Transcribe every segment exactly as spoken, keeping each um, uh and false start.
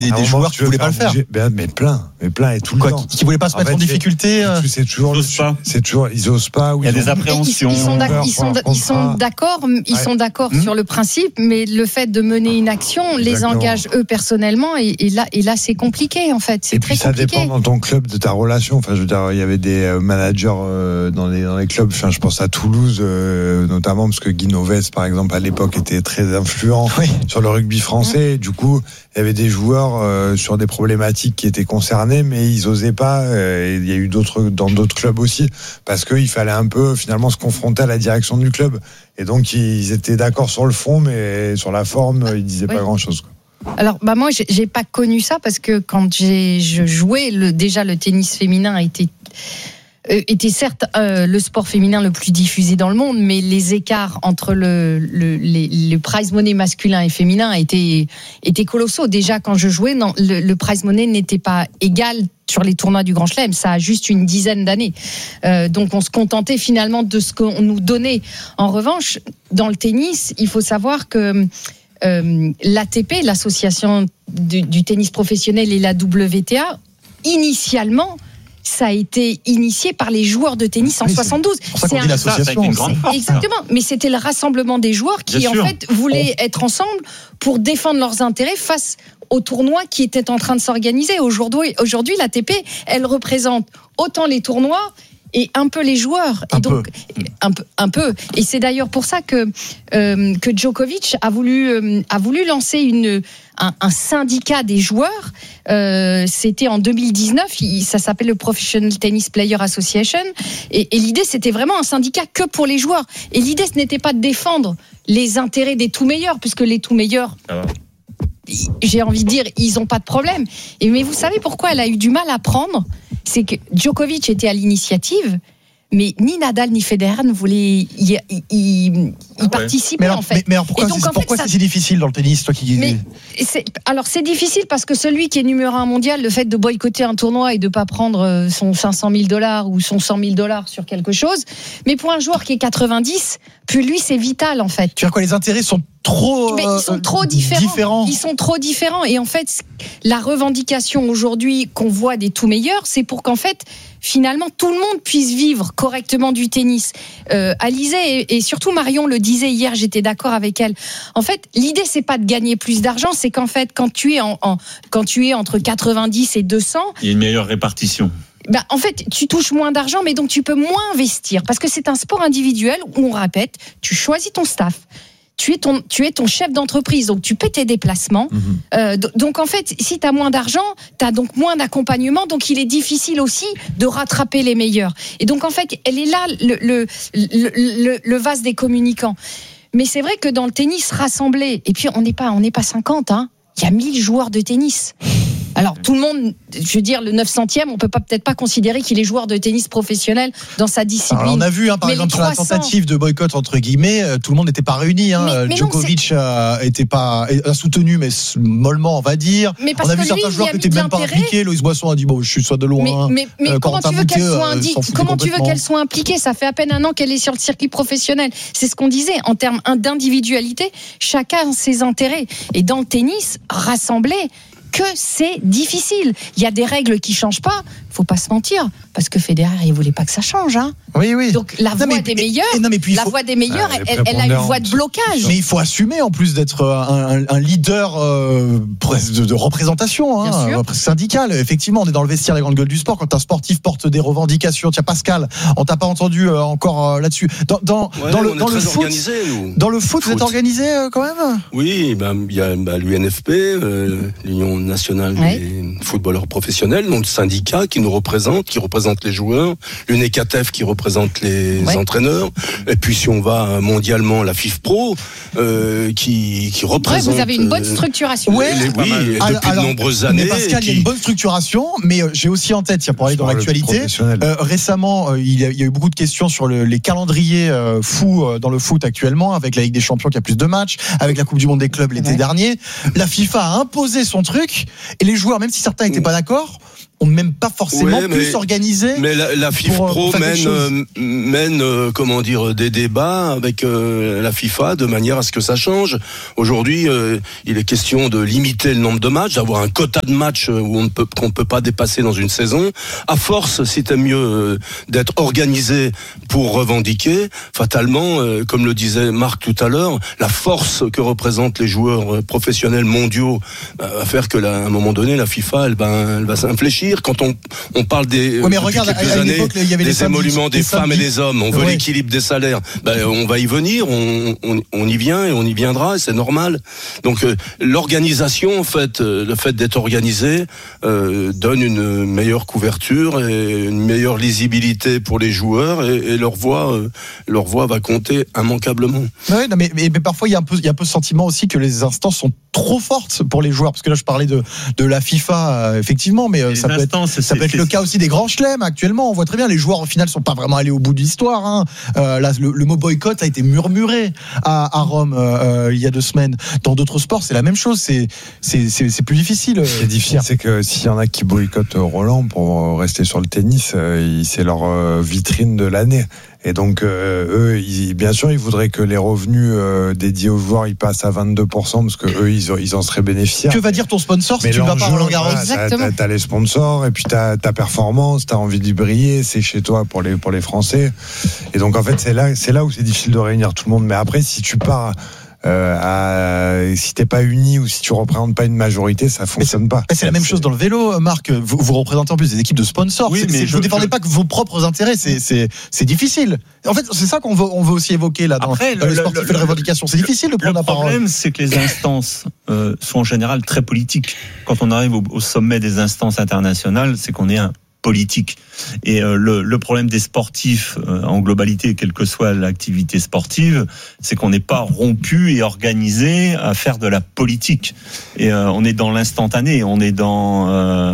des, des joueurs qui voulaient pas le faire. Ben, mais plein, mais plein et tout Quoi, le temps. Qui, qui voulaient pas se en mettre fait, en difficulté. C'est, c'est toujours, ils osent pas. C'est toujours, ils osent pas. Il y a des appréhensions. Ils, ils sont d'accord, ils sont, ils sont d'accord, ils sont d'accord mmh. sur le principe, mais le fait de mener une action Exactement. les engage eux personnellement, et, et là, et là, c'est compliqué en fait. C'est et très puis ça compliqué. dépend dans ton club de ta relation. Enfin, je veux dire, il y avait des managers euh, dans les dans les clubs. Enfin, je pense à Toulouse euh, notamment parce que Guy Novès, par exemple, à l'époque, était très influent oui. sur le rugby français. Mmh. Du coup, il y avait des joueurs euh, sur des problématiques qui étaient concernés, mais ils osaient pas. Euh, il y a eu d'autres dans d'autres clubs aussi, parce qu'il fallait un peu finalement se confronter à la direction du club. Et donc ils étaient d'accord sur le fond, mais sur la forme, ils disaient oui. pas grand-chose. Alors, bah moi, j'ai, j'ai pas connu ça parce que quand j'ai je jouais, le, déjà le tennis féminin a été Euh, était certes euh, le sport féminin le plus diffusé dans le monde, mais les écarts entre le, le, les, le prize money masculin et féminin étaient, étaient colossaux. Déjà, quand je jouais, non, le, le prize money n'était pas égal sur les tournois du Grand Chelem. Ça a juste une dizaine d'années. Euh, donc, on se contentait finalement de ce qu'on nous donnait. En revanche, dans le tennis, il faut savoir que euh, l'A T P, l'association du, du tennis professionnel, et la W T A, initialement, ça a été initié par les joueurs de tennis en oui, soixante-douze. C'est pour ça qu'on dit un... l'association. Ça, ça exactement. Mais c'était le rassemblement des joueurs qui, Bien en sûr. fait, voulaient oh. être ensemble pour défendre leurs intérêts face au tournoi qui était en train de s'organiser. Aujourd'hui, aujourd'hui l'A T P, elle représente autant les tournois et un peu les joueurs. Un et donc, peu. Un peu, un peu. Et c'est d'ailleurs pour ça que euh, que Djokovic a voulu euh, a voulu lancer une un, un syndicat des joueurs. Euh, c'était en deux mille dix-neuf. Il, ça s'appelle le Professional Tennis Player Association. Et, et l'idée, c'était vraiment un syndicat que pour les joueurs. Et l'idée, ce n'était pas de défendre les intérêts des tout meilleurs, puisque les tout meilleurs. Ah. J'ai envie de dire, ils n'ont pas de problème. Et mais vous savez pourquoi elle a eu du mal à prendre ? C'est que Djokovic était à l'initiative, mais ni Nadal ni Federer ne voulaient y, y, y, y ah ouais. participer, mais alors, en fait. Mais, mais alors pourquoi, donc, c'est, en pourquoi fait, c'est ça... si difficile dans le tennis, toi qui... mais c'est, alors c'est difficile parce que celui qui est numéro un mondial, le fait de boycotter un tournoi et de ne pas prendre son cinq cent mille dollars ou son cent mille dollars sur quelque chose, mais pour un joueur qui est quatre-vingt-dix, puis lui c'est vital en fait. Tu veux dire quoi, les intérêts sont trop, mais ils sont trop différents. différents. Ils sont trop différents. Et en fait, la revendication aujourd'hui qu'on voit des tout meilleurs, c'est pour qu'en fait, finalement, tout le monde puisse vivre correctement du tennis. Euh, Alizé et, et surtout Marion le disait hier, j'étais d'accord avec elle. En fait, l'idée c'est pas de gagner plus d'argent, c'est qu'en fait, quand tu es en, en quand tu es entre quatre-vingt-dix et deux cents, il y a une meilleure répartition. Ben, en fait, tu touches moins d'argent, mais donc tu peux moins investir parce que c'est un sport individuel où on répète, tu choisis ton staff. Tu es, ton, tu es ton chef d'entreprise, donc tu paies tes déplacements. Mmh. Euh, donc en fait, si tu as moins d'argent, tu as donc moins d'accompagnement, donc il est difficile aussi de rattraper les meilleurs. Et donc en fait, elle est là, le, le, le, le, le vase des communicants. Mais c'est vrai que dans le tennis rassemblé, et puis on n'est pas, on n'est pas cinquante, hein, il y a mille joueurs de tennis. Alors tout le monde, je veux dire le neuf centième, on peut pas peut-être pas considérer qu'il est joueur de tennis professionnel dans sa discipline. Alors, on a vu hein, par mais exemple sur la tentative de boycott entre guillemets, euh, tout le monde n'était pas réuni. Hein. Mais, mais Djokovic a été pas a soutenu, mais mollement on va dire. Mais on a vu certains joueurs qui n'étaient même pas impliqués. Loïs Boisson a dit bon, je suis soit de loin. Mais, mais, mais euh, comment tu veux qu'elle soit indi- comment tu veux qu'elle soit impliquée ? Ça fait à peine un an qu'elle est sur le circuit professionnel. C'est ce qu'on disait en termes d'individualité. Chacun a ses intérêts. Et dans le tennis, rassembler. Que c'est difficile. Il y a des règles qui changent pas. Faut pas se mentir, parce que Federer, il voulait pas que ça change, hein. Oui, oui. Donc la voix des meilleurs, et, et non, mais puis, la faut... voix des meilleurs, ah, elle, elle a une voix de blocage. Mais il faut assumer en plus d'être un, un, un leader euh, de, de représentation, hein, syndical. Effectivement, on est dans le vestiaire des grandes gueules du sport. Quand un sportif porte des revendications, tiens Pascal, on t'a pas entendu euh, encore euh, là-dessus. Dans, dans, ouais, dans le, dans le foot, nous. dans le foot, foot, vous êtes organisé euh, quand même ? Oui, ben il y a bah, l'U N F P, euh, l'Union nationale ouais. des footballeurs professionnels, donc le syndicat qui nous représente, qui représente les joueurs, l'U N E C A T F qui représente les ouais. entraîneurs, et puis si on va mondialement, la FIFPro euh, qui, qui représente... Ouais, vous avez une bonne structuration. Ouais, les, oui, et depuis alors, de nombreuses années. Mais Pascal, qui... il y a une bonne structuration, mais euh, j'ai aussi en tête, tiens, pour aller dans l'actualité, euh, récemment, euh, il, y a, il y a eu beaucoup de questions sur le, les calendriers euh, fous euh, dans le foot actuellement, avec la Ligue des Champions qui a plus de matchs, avec la Coupe du Monde des clubs l'été ouais. dernier. La FIFA a imposé son truc, et les joueurs, même si certains n'étaient pas d'accord, on ne même pas forcément ouais, plus mais, organisé. Mais la, la FIFA pour, Pro pour mène, euh, mène euh, comment dire, des débats avec euh, la FIFA de manière à ce que ça change. Aujourd'hui, euh, il est question de limiter le nombre de matchs, d'avoir un quota de matchs où on ne peut, qu'on ne peut pas dépasser dans une saison. À force, si t'es mieux euh, d'être organisé pour revendiquer, fatalement, euh, comme le disait Marc tout à l'heure, la force que représentent les joueurs professionnels mondiaux euh, va faire que, là, à un moment donné, la FIFA, elle, ben, elle va s'infléchir. Quand on, on parle des ouais, mais depuis regarde, quelques à, à années, l'époque, il y avait des les émoluments des femmes samedis. et des hommes, on veut ouais. l'équilibre des salaires. Ben, on va y venir, on, on, on y vient et on y viendra, et c'est normal. Donc euh, l'organisation, en fait, euh, le fait d'être organisé euh, donne une meilleure couverture et une meilleure lisibilité pour les joueurs, et, et leur voix, euh, leur voix va compter immanquablement. Ouais, non, mais, mais, mais parfois il y a un peu, il y a un peu ce sentiment aussi que les instances sont trop fortes pour les joueurs, parce que là je parlais de de la FIFA euh, effectivement, mais euh, ça peut être c'est, ça peut être le cas aussi des grands chelems actuellement. On voit très bien les joueurs au final sont pas vraiment allés au bout de l'histoire. Hein. Euh, là, le, le mot boycott a été murmuré à, à Rome euh, euh, il y a deux semaines. Dans d'autres sports, c'est la même chose. C'est c'est c'est, c'est plus difficile. Ce qui est difficile, c'est que s'il y en a qui boycottent Roland pour rester sur le tennis, euh, c'est leur euh, vitrine de l'année. Et donc, euh, eux, ils, bien sûr, ils voudraient que les revenus euh, dédiés aux joueurs, ils passent à vingt-deux pour cent parce que eux, ils, ils en seraient bénéficiaires. Que va dire ton sponsor si mais tu ne vas pas à Roland Garros? Voilà, Exactement. T'as, t'as, t'as les sponsors et puis t'as ta performance, t'as envie d'y briller, c'est chez toi pour les pour les Français. Et donc, en fait, c'est là, c'est là où c'est difficile de réunir tout le monde. Mais après, si tu pars Euh, à, si t'es pas uni ou si tu représentes pas une majorité, ça fonctionne pas. C'est la même chose dans le vélo, Marc. Vous, vous représentez en plus des équipes de sponsors. Oui, c'est, mais c'est, je, vous défendez je... pas que vos propres intérêts. C'est, c'est, c'est difficile. En fait, c'est ça qu'on veut, on veut aussi évoquer là dans, Après, dans le, les sportifs le, et les revendications. C'est difficile de prendre la parole. Le problème, c'est que les instances euh, sont en général très politiques. Quand on arrive au, au sommet des instances internationales, c'est qu'on est un politique. Et euh, le, le problème des sportifs euh, en globalité, quelle que soit l'activité sportive, c'est qu'on n'est pas rompu et organisé à faire de la politique. Et euh, on est dans l'instantané, on est dans euh,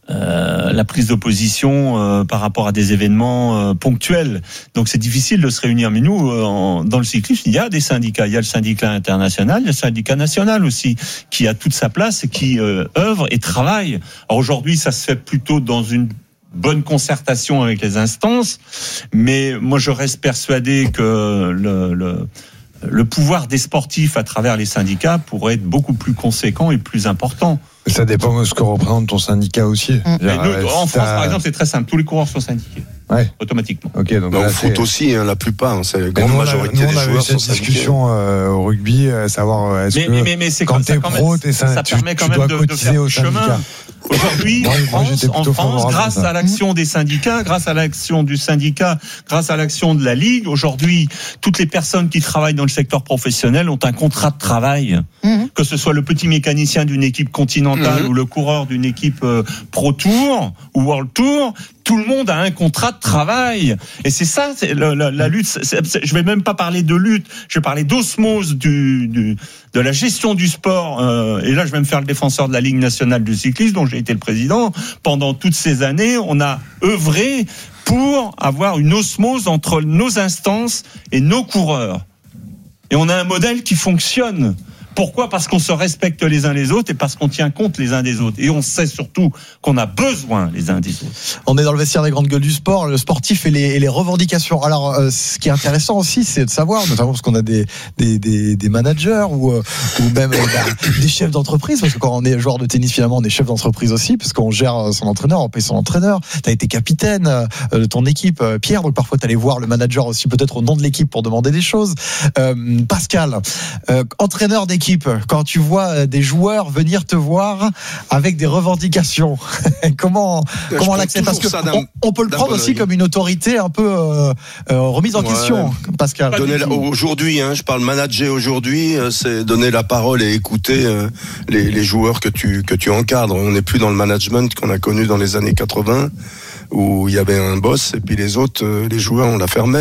euh, la prise de position euh, par rapport à des événements euh, ponctuels. Donc c'est difficile de se réunir. Mais nous, euh, en, dans le cyclisme, il y a des syndicats. Il y a le syndicat international, il y a le syndicat national aussi, qui a toute sa place et qui euh, œuvre et travaille. Alors aujourd'hui, ça se fait plutôt dans une bonne concertation avec les instances, mais moi je reste persuadé que le, le, le pouvoir des sportifs à travers les syndicats pourrait être beaucoup plus conséquent et plus important. Ça dépend de ce que représente ton syndicat aussi. Mmh. Nous, en France, par exemple, c'est très simple. Tous les coureurs sont syndiqués. Ouais. Automatiquement. Ok, donc mais là, en foot c'est... aussi, hein, la plupart, hein, c'est la grande nous, majorité nous, des on a joueurs eu cette sont discussion euh, au rugby, euh, savoir est-ce mais, que mais, mais, mais c'est quand t'es quand pro, même, t'es ça, ça tu, permet quand tu même dois de, de cotiser faire au du chemin. syndicat. Aujourd'hui, moi, en moi, France, en France grâce à l'action des syndicats, grâce à l'action du syndicat, grâce à l'action de la Ligue, aujourd'hui, toutes les personnes qui travaillent dans le secteur professionnel ont un contrat de travail. Mmh. Que ce soit le petit mécanicien d'une équipe continentale mmh. ou le coureur d'une équipe euh, Pro Tour ou World Tour, tout le monde a un contrat de travail. Et c'est ça, c'est la, la, la lutte. C'est, c'est, je vais même pas parler de lutte, je vais parler d'osmose du, du, de la gestion du sport. Euh, et là, je vais me faire le défenseur de la Ligue nationale du cyclisme, dont j'ai été le président. Pendant toutes ces années, on a œuvré pour avoir une osmose entre nos instances et nos coureurs. Et on a un modèle qui fonctionne. Pourquoi ? Parce qu'on se respecte les uns les autres et parce qu'on tient compte les uns des autres. Et on sait surtout qu'on a besoin les uns des autres. On est dans le vestiaire des grandes gueules du sport, le sportif et les, et les revendications. Alors, euh, ce qui est intéressant aussi, c'est de savoir, notamment parce qu'on a des, des, des, des managers ou, euh, ou même euh, bah, des chefs d'entreprise, parce que quand on est joueur de tennis, finalement, on est chef d'entreprise aussi, parce qu'on gère son entraîneur, on paye son entraîneur. Tu as été capitaine euh, de ton équipe, euh, Pierre, donc parfois tu allais voir le manager aussi, peut-être au nom de l'équipe pour demander des choses. Euh, Pascal, euh, entraîneur d'équipe, quand tu vois des joueurs venir te voir avec des revendications, comment ouais, comment on l'accepte? Parce que on, on peut le prendre aussi comme une autorité un peu euh, euh, remise en ouais, question, Pascal. Donner la, aujourd'hui, hein, je parle manager aujourd'hui, c'est donner la parole et écouter euh, les, les joueurs que tu que tu encadres. On n'est plus dans le management qu'on a connu dans les années quatre-vingts. Où il y avait un boss et puis les autres, euh, les joueurs, on la fermait.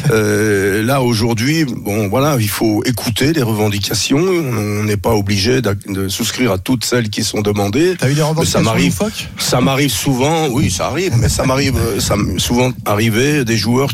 Euh, là aujourd'hui, bon voilà, il faut écouter les revendications. On n'est pas obligé de souscrire à toutes celles qui sont demandées. T'as eu des revendications? Ça m'arrive, ça m'arrive souvent, oui, ça arrive, mais ça m'arrive, ça m'est souvent arrivé des joueurs qui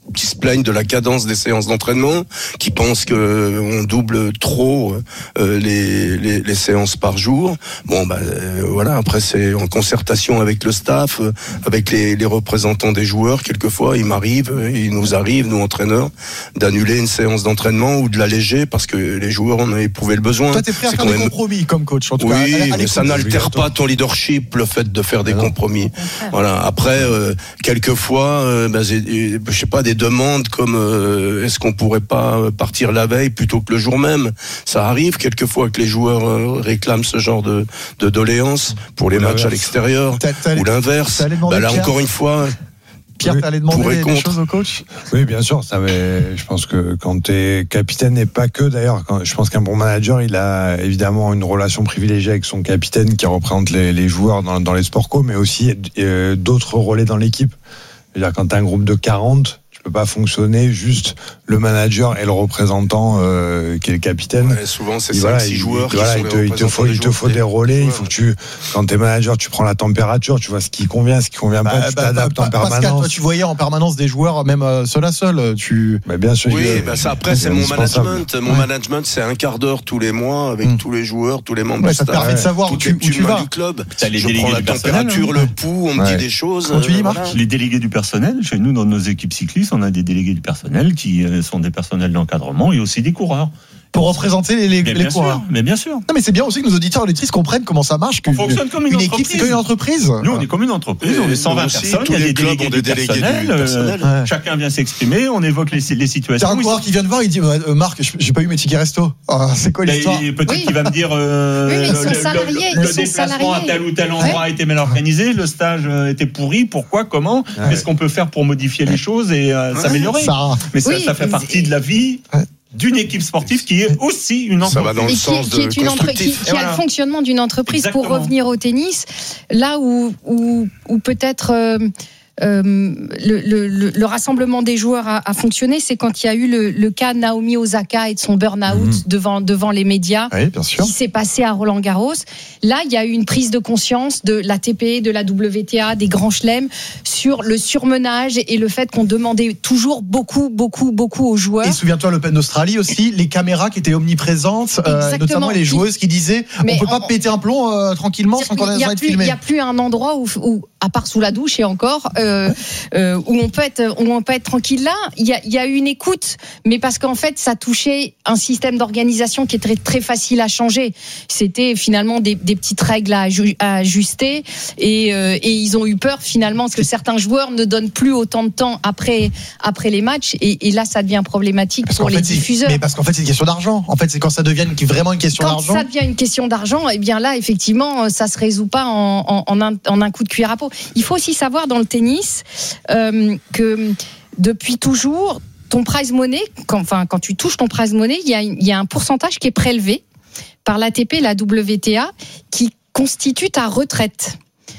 qui se plaignent de la cadence des séances d'entraînement, qui pensent que on double trop euh, les, les les séances par jour. Bon bah euh, voilà, après c'est en concertation avec le staff, euh, avec les les représentants des joueurs. Quelquefois, il m'arrive, il nous arrive, nous entraîneurs, d'annuler une séance d'entraînement ou de l'alléger parce que les joueurs en ont éprouvé le besoin. Toi, t'es prêt à c'est faire des même... compromis comme coach, en tout oui, cas. Oui, mais ça n'altère pas ton leadership, le fait de faire des non. compromis. Voilà. Après, euh, quelquefois, euh, bah, je sais pas, des demandes comme euh, est-ce qu'on pourrait pas partir la veille plutôt que le jour même. Ça arrive quelquefois que les joueurs euh, réclament ce genre de, de doléances pour les ou matchs l'inverse. À l'extérieur t'as, t'as ou l'inverse. Bah, là, encore une fois. Pierre, oui, t'allais demander des, des choses au coach ? Oui, bien sûr. Ça avait, je pense que quand t'es capitaine, et pas que d'ailleurs, quand, je pense qu'un bon manager, il a évidemment une relation privilégiée avec son capitaine qui représente les, les joueurs dans, dans les sports co, mais aussi euh, d'autres relais dans l'équipe. C'est-à-dire quand t'as un groupe de quarante, tu peux pas fonctionner juste le manager et le représentant euh, qui est le capitaine. Ouais, souvent c'est cinq six joueurs qui voilà, sont il te, les il te faut il te faut des relais, il faut que tu quand t'es manager, tu prends la température, tu vois ce qui convient, ce qui convient bah, pas, tu bah, t'adaptes bah, en Pascal, permanence. Toi, tu voyais en permanence des joueurs même euh, seul à seul, tu bah, bien sûr. Oui, bah, ça après c'est, c'est mon management, mon ouais. management c'est un quart d'heure tous les mois avec mmh. tous les joueurs, tous les membres ouais, du ça staff. te permet de savoir où tu, où tu vas du club. T'as les je délégués prends la du température, le pouls, on me dit des choses. Comment tu dis, Marc ? Les délégués du personnel, chez nous dans nos équipes cyclistes, on a des délégués du personnel qui sont des personnels d'encadrement et aussi des coureurs. Pour représenter les, les, les coureurs. Sûr, mais bien sûr. Non, mais c'est bien aussi que nos auditeurs et auditrices comprennent comment ça marche. On fonctionne comme une, une entreprise. équipe, c'est comme une entreprise. Nous, on est comme une entreprise. Et on est cent vingt aussi, personnes. Il y a des délégués, des délégués du personnel. Du personnel. Euh, ouais. Chacun vient s'exprimer. On évoque les, les situations. T'as un coureur qui vient de voir, il dit euh, Marc, j'ai pas eu mes tickets resto. Ah, c'est quoi l'histoire ? Peut-être oui. qu'il va me dire euh, oui, mais ils sont le, salariés, le, ils le sont déplacement salariés. à tel ou tel endroit a été mal organisé. Le stage était pourri. Pourquoi ? Comment ? Qu'est-ce qu'on peut faire pour modifier les choses et s'améliorer ? Mais ça fait partie de la vie d'une équipe sportive qui est aussi une entreprise. Ça va dans le et sens qui, qui, est une entre, qui, qui voilà. a le fonctionnement d'une entreprise. Exactement. Pour revenir au tennis, là où, où, où peut-être euh, euh, le, le, le rassemblement des joueurs a, a fonctionné, c'est quand il y a eu le, le cas Naomi Osaka et de son burn-out mmh. devant, devant les médias, oui, bien sûr. qui s'est passé à Roland-Garros. Là, il y a eu une prise de conscience de l'A T P, de la W T A, des grands chelems sur le surmenage et le fait qu'on demandait toujours beaucoup, beaucoup, beaucoup aux joueurs. Et souviens-toi l'Open d'Australie aussi, les caméras qui étaient omniprésentes, euh, notamment les joueuses qui disaient mais on peut on, pas péter un plomb euh, tranquillement sans qu'on ait être filmé. Il n'y a plus un endroit où, où, à part sous la douche et encore, euh, euh, où on peut être, où on peut être tranquille là. Il y a, il y a eu une écoute, mais parce qu'en fait, ça touchait un système d'organisation qui est très, très facile à changer. C'était finalement des, des petites règles à, à ajuster et, euh, et ils ont eu peur finalement parce que certains joueurs ne donnent plus autant de temps après, après les matchs et, et là, ça devient problématique parce pour les fait, diffuseurs. Mais parce qu'en fait, c'est une question d'argent. En fait, c'est quand ça devient une, vraiment une question quand d'argent. Quand ça devient une question d'argent, et eh bien là, effectivement, ça se résout pas en, en, en, un, en un coup de cuillère à peau. Il faut aussi savoir dans le tennis euh, que depuis toujours, ton prize money, quand, enfin, quand tu touches ton prize money, il y a, il y a un pourcentage qui est prélevé par l'A T P et la W T A qui constitue ta retraite.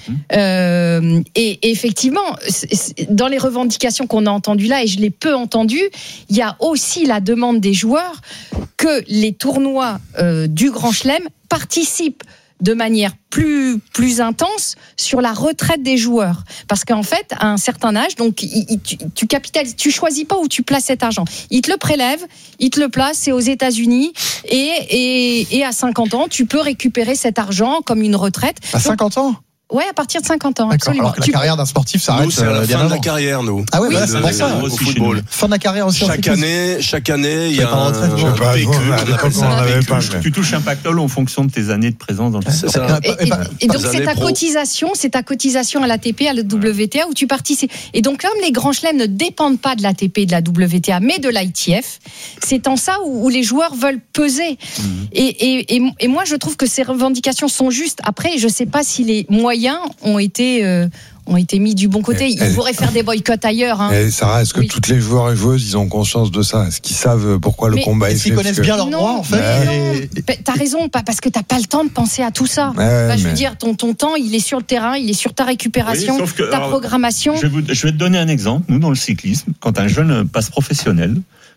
Euh, et, et effectivement, dans les revendications qu'on a entendues là, et je l'ai peu entendu, il y a aussi la demande des joueurs que les tournois euh, du Grand Chelem participent de manière plus plus intense sur la retraite des joueurs, parce qu'en fait à un certain âge, donc il, il, tu, tu capitalises, tu choisis pas où tu places cet argent, il te le prélève, il te le place, c'est aux États-Unis et et, et à cinquante ans tu peux récupérer cet argent comme une retraite. À cinquante ans. Ouais, à partir de cinquante ans, d'accord, absolument. Alors que la tu carrière d'un sportif s'arrête nous, c'est à la bien fin avant. de la carrière, nous. Ah ouais, oui, voilà, c'est pour ça. Au football. Fin de la carrière aussi. Chaque année, chaque année, il y a un pécule. Tu touches un pactole en fonction de tes années de présence dans le c'est ça. Et, et, et donc c'est ta cotisation, c'est ta cotisation à l'A T P, à la W T A où tu participes. Et donc comme les grands chelems ne dépendent pas de l'A T P et de la W T A, mais de l'I T F, c'est en ça où, où les joueurs veulent peser. Mmh. Et, et, et, et moi, je trouve que ces revendications sont justes. Après, je sais pas si les moyens ont été Euh, ont été mis du bon côté. Ils pourraient faire des boycotts ailleurs. Hein. Et Sarah, est-ce que oui. toutes les joueurs et joueuses, ils ont conscience de ça ? Est-ce qu'ils savent pourquoi le mais combat est fait ? Est-ce qu'ils connaissent bien leurs droits, en fait ? Mais et... T'as raison, pas parce que t'as pas le temps de penser à tout ça. Ouais, bah, je mais... veux dire, ton, ton temps, il est sur le terrain, il est sur ta récupération, oui, que, ta alors, programmation. Je vais, vous, je vais te donner un exemple. Nous, dans le cyclisme, quand un jeune passe professionnel,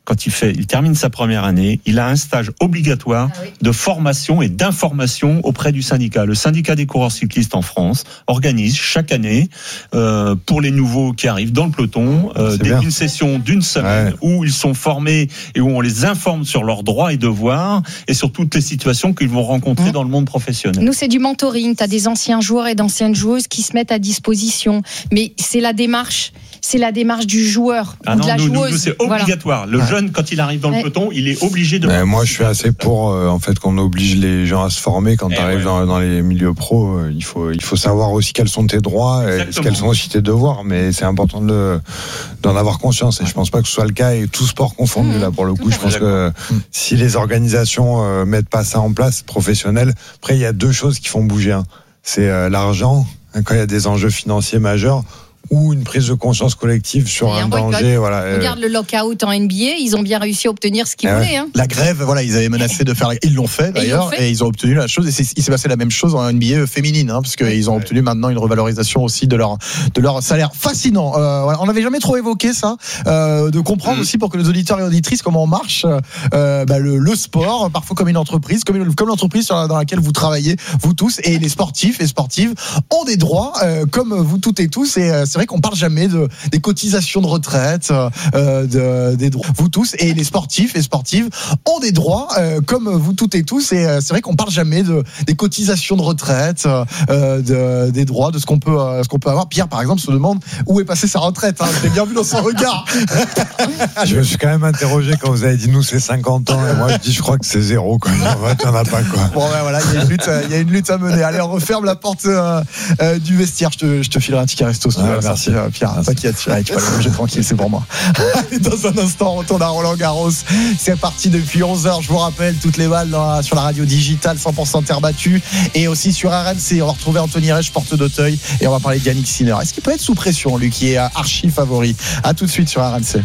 quand il fait, il termine sa première année, il a un stage obligatoire ah oui. de formation et d'information auprès du syndicat. Le syndicat des coureurs cyclistes en France organise chaque année euh, pour les nouveaux qui arrivent dans le peloton euh, des, une session d'une semaine ouais. où ils sont formés et où on les informe sur leurs droits et devoirs et sur toutes les situations qu'ils vont rencontrer mmh. dans le monde professionnel. Nous, c'est du mentoring. Tu as des anciens joueurs et d'anciennes joueuses qui se mettent à disposition. Mais c'est la démarche, c'est la démarche du joueur ah ou non, de la nous, joueuse. Nous, c'est obligatoire. Voilà. Le ouais. jeune, quand il arrive dans le peloton, il est obligé de. Mais moi, je suis assez pour euh, en fait qu'on oblige les gens à se former quand tu arrives ouais. dans, dans les milieux pro. Euh, il faut il faut savoir aussi quels sont tes droits et quels sont aussi tes devoirs. Mais c'est important de le, d'en avoir conscience. Et je pense pas que ce soit le cas et tout sport confondu mmh. là pour le coup. Je pense que mmh. si les organisations euh, mettent pas ça en place, professionnel. Après, il y a deux choses qui font bouger. Hein. C'est euh, l'argent quand il y a des enjeux financiers majeurs. Ou une prise de conscience collective sur un, un danger. Voilà. Regarde le lockout en N B A, ils ont bien réussi à obtenir ce qu'ils ouais. voulaient. Hein. La grève, voilà, ils avaient menacé de faire. Ils l'ont fait d'ailleurs, et ils, fait. et ils ont obtenu la chose. Et c'est, il s'est passé la même chose en N B A féminine, hein, parce qu'ils ont obtenu maintenant une revalorisation aussi de leur de leur salaire. Fascinant. Euh, voilà, on n'avait jamais trop évoqué ça, euh, de comprendre mmh. aussi pour que les auditeurs et auditrices comment marche euh, bah, le, le sport, parfois comme une entreprise, comme une, comme l'entreprise dans laquelle vous travaillez, vous tous, et les sportifs et sportives ont des droits euh, comme vous toutes et tous. Et euh, c'est vrai qu'on parle jamais de De, des cotisations de retraite, euh, de, des droits. Vous tous et les sportifs et sportives ont des droits euh, comme vous toutes et tous. Et euh, c'est vrai qu'on parle jamais de des cotisations de retraite, euh, de, des droits, de ce qu'on peut, euh, ce qu'on peut avoir. Pierre, par exemple, se demande où est passée sa retraite. Hein. Je l'ai bien vu dans son regard. Je me suis quand même interrogé quand vous avez dit nous c'est cinquante ans et moi je dis je crois que c'est zéro. Quoi. En fait, il n'y en a pas quoi. Bon ben voilà, il y a une lutte, il y a une lutte à mener. Allez, on referme la porte euh, euh, du vestiaire. Je te, je te filerai un ticket resto. Ah, voilà, merci, merci Pierre. T'inquiète, tu vas le manger tranquille, c'est pour moi. Dans un instant, on retourne à Roland Garros. C'est parti depuis onze heures. Je vous rappelle, toutes les balles dans la, sur la radio digitale, cent pour cent terre battue. Et aussi sur R M C, on va retrouver Anthony Reich, porte d'Auteuil. Et on va parler de Yannick Sinner. Est-ce qu'il peut être sous pression, lui, qui est archi favori? À tout de suite sur R M C.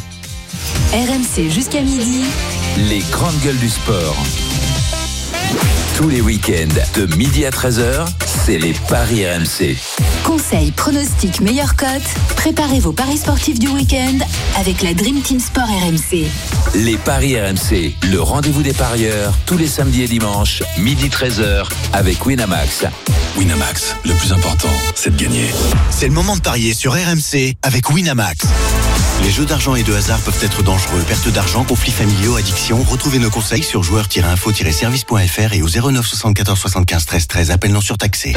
R M C jusqu'à midi. Les grandes gueules du sport. Tous les week-ends, de midi à treize heures, c'est les paris R M C. Conseils, pronostics, meilleures cotes. Préparez vos paris sportifs du week-end avec la Dream Team Sport R M C. Les paris R M C, le rendez-vous des parieurs, tous les samedis et dimanches, midi treize heures, avec Winamax. Winamax, le plus important, c'est de gagner. C'est le moment de parier sur R M C avec Winamax. Les jeux d'argent et de hasard peuvent être dangereux. Perte d'argent, conflits familiaux, addiction. Retrouvez nos conseils sur joueurs tiret info tiret service point f r et au zéro neuf soixante-quatorze soixante-quinze treize treize. Appel non surtaxé.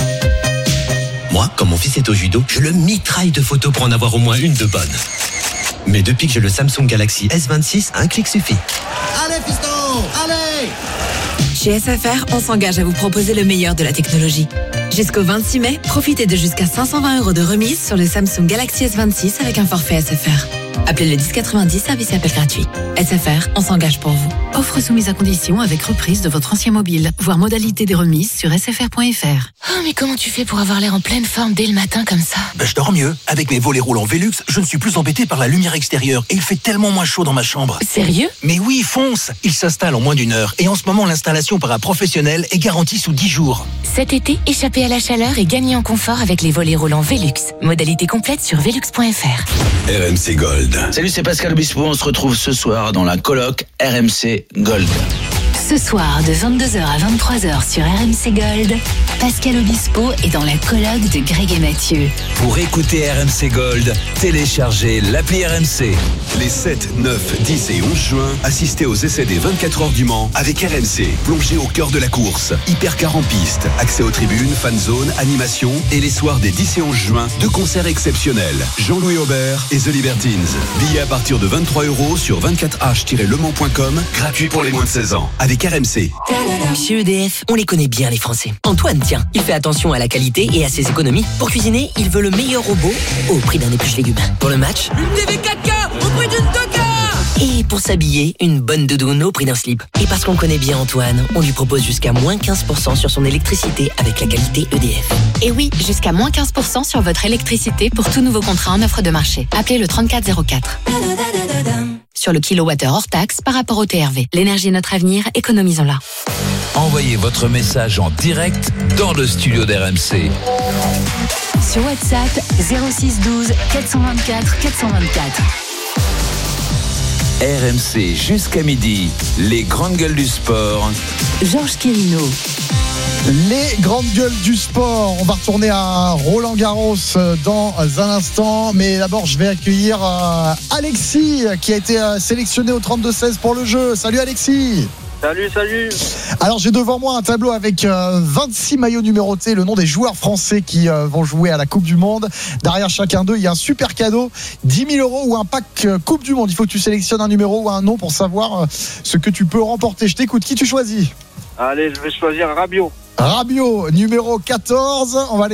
Moi, quand mon fils est au judo, je le mitraille de photos pour en avoir au moins une de bonne. Mais depuis que j'ai le Samsung Galaxy S vingt-six, un clic suffit. Allez, fiston, allez! Chez S F R, on s'engage à vous proposer le meilleur de la technologie. Jusqu'au vingt-six mai, profitez de jusqu'à cinq cent vingt euros de remise sur le Samsung Galaxy S vingt-six avec un forfait S F R. Appelez le dix quatre-vingt-dix, service et appel gratuit. S F R, on s'engage pour vous. Offre soumise à condition avec reprise de votre ancien mobile. Voir modalité des remises sur s f r point f r. Oh, mais comment tu fais pour avoir l'air en pleine forme dès le matin comme ça? Ben, je dors mieux. Avec mes volets roulants Velux, je ne suis plus embêté par la lumière extérieure et il fait tellement moins chaud dans ma chambre. Sérieux? Mais oui, fonce! Il s'installe en moins d'une heure et en ce moment, l'installation par un professionnel est garantie sous dix jours. Cet été, échappez à la chaleur et gagnez en confort avec les volets roulants Velux. Modalité complète sur velux point f r. R M C Gold. Salut, c'est Pascal Obispo. On se retrouve ce soir dans la coloc R M C Gold. Ce soir, de vingt-deux heures à vingt-trois heures sur R M C Gold, Pascal Obispo est dans la coloc de Greg et Mathieu. Pour écouter R M C Gold, téléchargez l'appli R M C. Les sept, neuf, dix et onze juin, assistez aux essais des vingt-quatre heures du Mans avec R M C. Plongez au cœur de la course. Hypercar en piste, accès aux tribunes, fan zone, animation et les soirs des dix et onze juin, deux concerts exceptionnels. Jean-Louis Aubert et The Libertines. Billets à partir de vingt-trois euros sur vingt-quatre h tiret le mans point com, gratuit pour les moins de seize ans. Avec R M C. Chez E D F, on les connaît bien les Français. Antoine, tiens, il fait attention à la qualité et à ses économies. Pour cuisiner, il veut le meilleur robot au prix d'un épluche légumes. Pour le match, une T V quatre K au prix d'une deux K. Et pour s'habiller, une bonne doudoune au prix d'un slip. Et parce qu'on connaît bien Antoine, on lui propose jusqu'à moins quinze pour cent sur son électricité avec la qualité E D F. Et oui, jusqu'à moins quinze pour cent sur votre électricité pour tout nouveau contrat en offre de marché. Appelez le trente-quatre zéro quatre. Sur le kilowattheure hors taxe par rapport au T R V. L'énergie est notre avenir, économisons-la. Envoyez votre message en direct dans le studio d'R M C. Sur WhatsApp, zéro six douze quatre cent vingt-quatre quatre cent vingt-quatre. R M C jusqu'à midi, les grandes gueules du sport. Georges Quirino. Les grandes gueules du sport. On va retourner à Roland-Garros dans un instant. Mais d'abord, je vais accueillir Alexis qui a été sélectionné au trente-deux seize pour le jeu. Salut Alexis. Salut, salut. Alors j'ai devant moi un tableau avec vingt-six maillots numérotés, le nom des joueurs français qui vont jouer à la Coupe du Monde. Derrière chacun d'eux, il y a un super cadeau, dix mille euros ou un pack Coupe du Monde. Il faut que tu sélectionnes un numéro ou un nom pour savoir ce que tu peux remporter. Je t'écoute, qui tu choisis ? Allez, je vais choisir Rabiot. Rabiot, numéro quatorze. On va